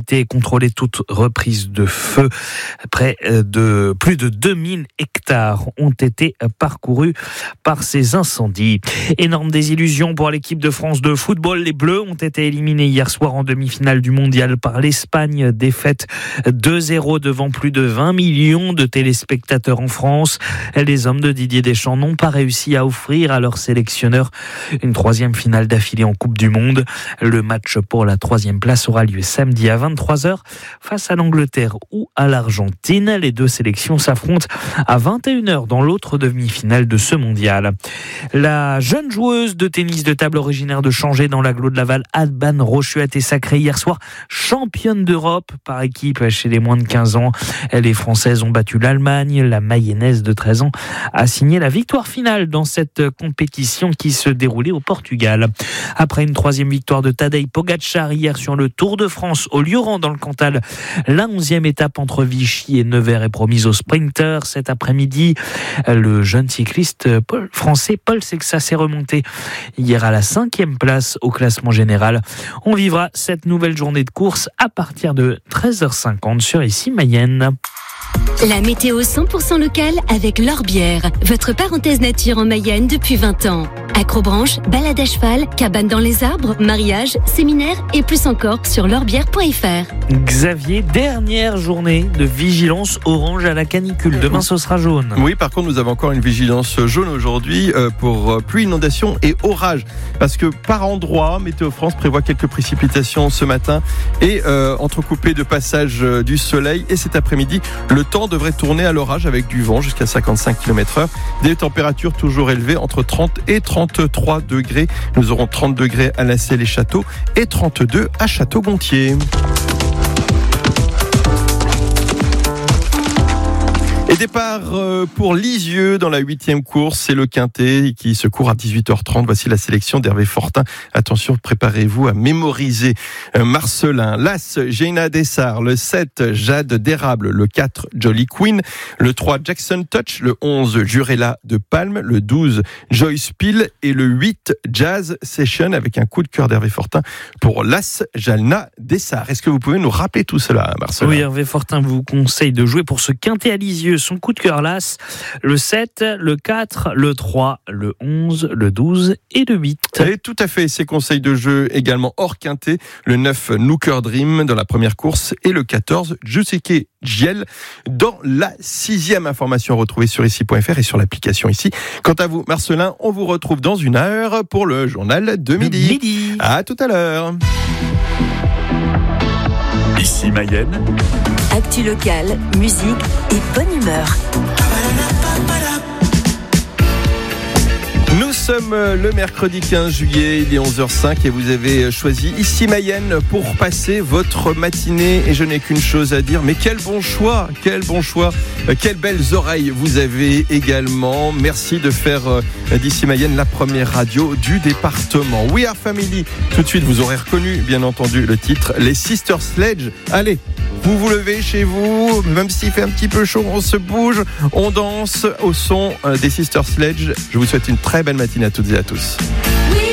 limiter et contrôler toute reprise de feu. Plus de 2000 hectares ont été parcourus par ces incendies. Énorme désillusion pour l'équipe de France de football. Les Bleus ont été éliminés hier soir en demi-finale du mondial par l'Espagne. Défaite 2-0 devant plus de 20 millions de téléspectateurs en France. Les hommes de Didier Deschamps n'ont pas réussi à offrir à leur sélectionneur une troisième finale d'affilée en Coupe du Monde. Le match pour la troisième place aura lieu samedi à 23h face à l'Angleterre ou à l'Argentine. Les deux sélections s'affrontent à 21h dans l'autre demi-finale de ce mondial. La jeune joueuse de tennis de table originaire de Changé dans l'agglo de Laval, Alban Rochu, a été sacrée hier soir championne d'Europe par équipe chez les moins de 15 ans. Les Françaises ont battu l'Allemagne. La Mayennaise de 13 ans a signé la victoire finale dans cette compétition qui se déroulait au Portugal. Après une troisième victoire de Tadej Pogačar hier sur le Tour de France au Lioran dans le Cantal, la 11e étape entre Vichy et Nevers est promise aux sprinters cet après-midi. Le jeune cycliste français Paul Sexas s'est remonté hier à la 5e place au classement général. On vivra cette nouvelle journée de course à partir de 13h50 sur Ici Mayenne. La météo 100% locale avec l'Orbière, votre parenthèse nature en Mayenne depuis 20 ans. Acrobranche, balade à cheval, cabane dans les arbres, mariage, séminaire et plus encore sur l'orbière.fr. Xavier, dernière journée de vigilance orange à la canicule. Demain, ce sera jaune. Oui, par contre, nous avons encore une vigilance jaune aujourd'hui pour pluie, inondation et orage. Parce que par endroit, Météo France prévoit quelques précipitations ce matin et entrecoupées de passage du soleil. Et cet après-midi, le temps devrait tourner à l'orage avec du vent jusqu'à 55 km/h. Des températures toujours élevées entre 30 et 33 degrés. Nous aurons 30 degrés à La Celle-et-Château et 32 à Château-Gontier. Et départ pour Lisieux dans la 8e course, c'est le Quintet qui se court à 18h30. Voici la sélection d'Hervé Fortin. Attention, préparez-vous à mémoriser Marcelin, l'As Jaina Dessart, le 7 Jade d'Érable, le 4 Jolly Queen, le 3 Jackson Touch, le 11 Jurella de Palme, le 12 Joyce Peel et le 8 Jazz Session avec un coup de cœur d'Hervé Fortin pour l'As Jaina Dessart. Est-ce que vous pouvez nous rappeler tout cela, Marcelin ? Oui, Hervé Fortin vous conseille de jouer pour ce Quintet à Lisieux. Son coup de cœur l'As, le 7, le 4, le 3, le 11, le 12 et le 8. Et tout à fait, ses conseils de jeu également hors quintet, le 9 Nooker Dream dans la première course et le 14 Juseke Giel dans la 6e. Information retrouvée sur ici.fr et sur l'application Ici. Quant à vous, Marcelin, on vous retrouve dans une heure pour le journal de midi. À tout à l'heure. Ici Mayenne. Actu locale, musique et bonne humeur. Nous sommes le mercredi 15 juillet, il est 11h05 et vous avez choisi Ici Mayenne pour passer votre matinée. Et je n'ai qu'une chose à dire, mais quel bon choix, quelles belles oreilles vous avez également. Merci de faire d'Ici Mayenne la première radio du département. We Are Family, tout de suite vous aurez reconnu bien entendu le titre, les Sister Sledge. Allez, vous vous levez chez vous, même s'il fait un petit peu chaud, on se bouge, on danse au son des Sister Sledge. Je vous souhaite une très belle matinée à toutes et à tous. Oui.